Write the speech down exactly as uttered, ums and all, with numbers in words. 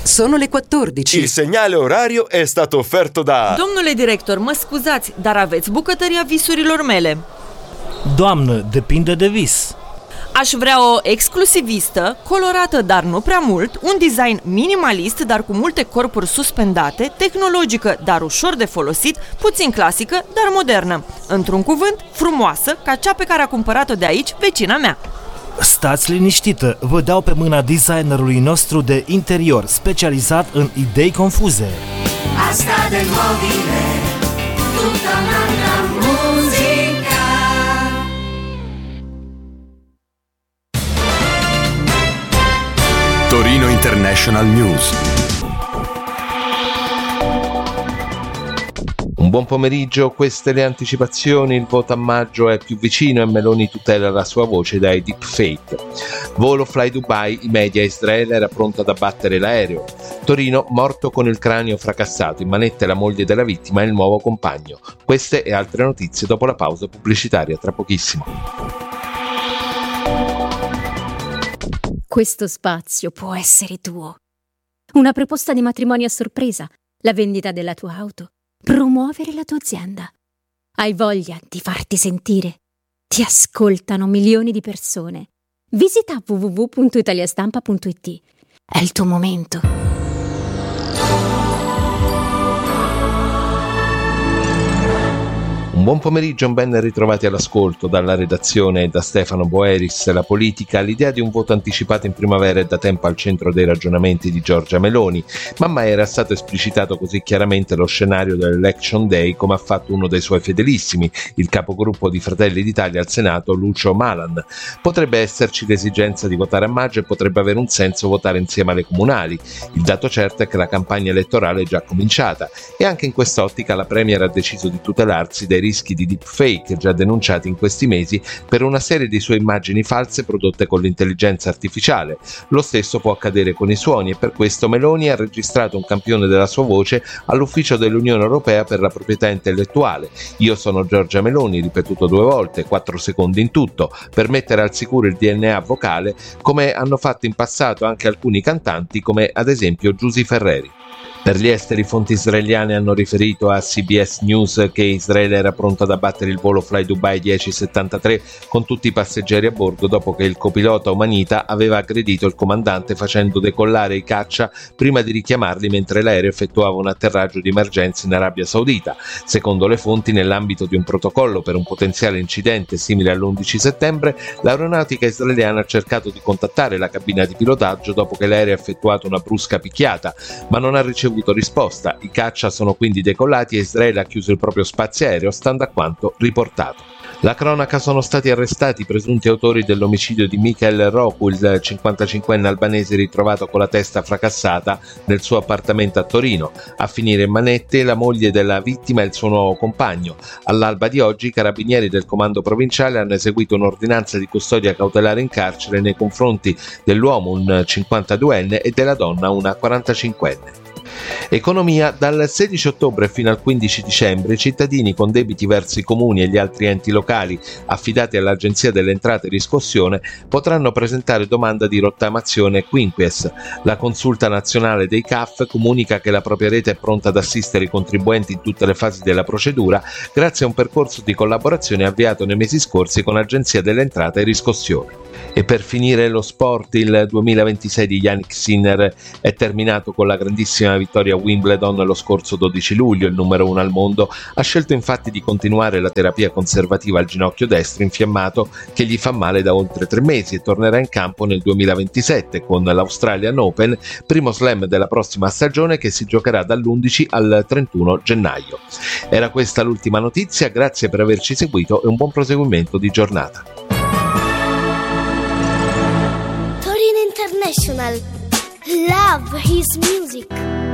Sono le quattordici. Il segnale orario è stato offerto da... Domnule director, mă scuzați, dar aveți bucătăria visurilor mele. Doamnă, depinde de vis. Aș vrea o exclusivistă, colorată, dar nu prea mult, un design minimalist, dar cu multe corpuri suspendate, tehnologică, dar ușor de folosit, puțin clasică, dar modernă. Într-un cuvânt, frumoasă, ca cea pe care a cumpărat-o de aici vecina mea. Stați liniștită, vă dau pe mâna designerului nostru de interior, specializat în idei confuze. Asta de mobile, tutta un'altra musica. Torino International News. Un buon pomeriggio, queste le anticipazioni, il voto a maggio è più vicino e Meloni tutela la sua voce dai deepfake. Volo Fly Dubai, i media, Israele era pronto ad abbattere l'aereo. Torino, morto con il cranio fracassato, in manette la moglie della vittima e il nuovo compagno. Queste e altre notizie dopo la pausa pubblicitaria, tra pochissimo. Questo spazio può essere tuo. Una proposta di matrimonio a sorpresa, la vendita della tua auto, promuovere la tua azienda. Hai voglia di farti sentire? Ti ascoltano milioni di persone. Visita w w w punto italiastampa punto i t. È il tuo momento. Un buon pomeriggio, un ben ritrovati all'ascolto dalla redazione e da Stefano Boeris. La politica, l'idea di un voto anticipato in primavera è da tempo al centro dei ragionamenti di Giorgia Meloni, ma mai era stato esplicitato così chiaramente lo scenario dell'Election Day come ha fatto uno dei suoi fedelissimi, il capogruppo di Fratelli d'Italia al Senato Lucio Malan. Potrebbe esserci l'esigenza di votare a maggio e potrebbe avere un senso votare insieme alle comunali. Il dato certo è che la campagna elettorale è già cominciata e anche in quest'ottica la Premier ha deciso di tutelarsi dei rischi di deepfake già denunciati in questi mesi per una serie di sue immagini false prodotte con l'intelligenza artificiale. Lo stesso può accadere con i suoni e per questo Meloni ha registrato un campione della sua voce all'ufficio dell'Unione Europea per la proprietà intellettuale. Io sono Giorgia Meloni, ripetuto due volte, quattro secondi in tutto, per mettere al sicuro il D N A vocale, come hanno fatto in passato anche alcuni cantanti come ad esempio Giusy Ferreri. Per gli esteri, fonti israeliane hanno riferito a C B S News che Israele era pronto ad abbattere il volo Fly Dubai dieci settantatré con tutti i passeggeri a bordo dopo che il copilota Omanita aveva aggredito il comandante facendo decollare i caccia prima di richiamarli mentre l'aereo effettuava un atterraggio di emergenza in Arabia Saudita. Secondo le fonti, nell'ambito di un protocollo per un potenziale incidente simile all'undici settembre, l'aeronautica israeliana ha cercato di contattare la cabina di pilotaggio dopo che l'aereo ha effettuato una brusca picchiata, ma non ha ricevuto risposta. I caccia sono quindi decollati e Israele ha chiuso il proprio spazio aereo, stando a quanto riportato. La cronaca: sono stati arrestati i presunti autori dell'omicidio di Michael Roku, il cinquantacinquenne albanese ritrovato con la testa fracassata nel suo appartamento a Torino. A finire in manette la moglie della vittima e il suo nuovo compagno. All'alba di oggi i carabinieri del comando provinciale hanno eseguito un'ordinanza di custodia cautelare in carcere nei confronti dell'uomo, un cinquantaduenne, e della donna, una quarantacinquenne. Economia: dal sedici ottobre fino al quindici dicembre i cittadini con debiti verso i comuni e gli altri enti locali affidati all'Agenzia delle Entrate e Riscossione potranno presentare domanda di rottamazione quinquies. La consulta nazionale dei C A F comunica che la propria rete è pronta ad assistere i contribuenti in tutte le fasi della procedura grazie a un percorso di collaborazione avviato nei mesi scorsi con l'Agenzia delle Entrate e Riscossione. E per finire lo sport, il duemilaventisei di Jannik Sinner è terminato con la grandissima vittoria a Wimbledon lo scorso dodici luglio. Il numero uno al mondo ha scelto infatti di continuare la terapia conservativa al ginocchio destro infiammato che gli fa male da oltre tre mesi e tornerà in campo nel duemilaventisette con l'Australian Open, primo slam della prossima stagione che si giocherà dall'undici al trentuno gennaio. Era questa l'ultima notizia, grazie per averci seguito e un buon proseguimento di giornata. International. Love his music.